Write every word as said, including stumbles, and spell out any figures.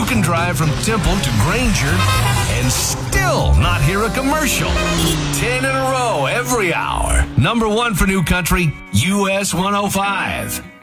can drive from Temple to Granger and still not hear a commercial. Ten in a row every hour. Number one for New Country, U S one oh five.